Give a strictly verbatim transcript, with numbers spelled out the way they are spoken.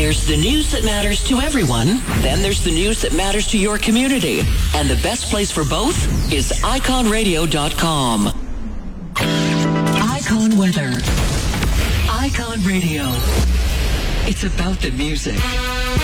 There's the news that matters to everyone. Then there's the news that matters to your community. And the best place for both is icon radio dot com. Icon Weather. Icon Radio. It's about the music.